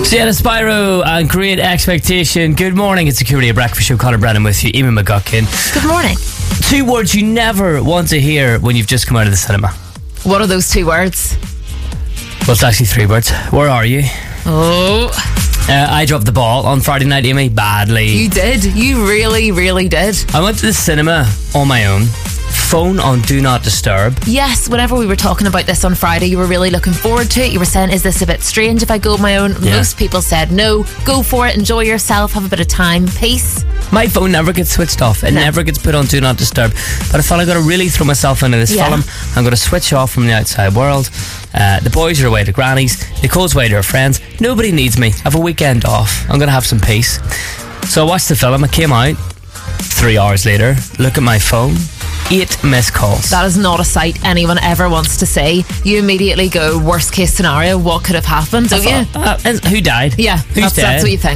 Sienna Spyro and Great Expectation. Good morning, it's Security Breakfast Show. Conor Brennan with you, Eamon McGuckin. Good morning. 2 words you never want to hear when you've just come out of the cinema. What are those 2 words? Well, it's actually 3 words. Where are you? Oh, I dropped the ball on Friday night, Amy, badly. you did. You really, really did. I went to the cinema on my own. Phone on Do Not Disturb. Yes, whenever we were talking about this on Friday, you were really looking forward to it. You were saying, is this a bit strange if I go on my own? Yeah. Most people said, no, go for it, enjoy yourself, have a bit of time, peace. My phone never gets switched off. It never gtes put on Do Not Disturb. But I felt I got to really throw myself into this film. I'm going to switch off from the outside world. The boys are away to grannies. Nicole's away to her friends. Nobody needs me. I have a weekend off. I'm going to have some peace. So I watched the film. I came out 3 hours later. Look at my phone. 8 missed calls. That is not a sight anyone ever wants to see. You immediately go, worst case scenario, what could have happened, don't you? And who died? Yeah, Who's that's dead? what you think.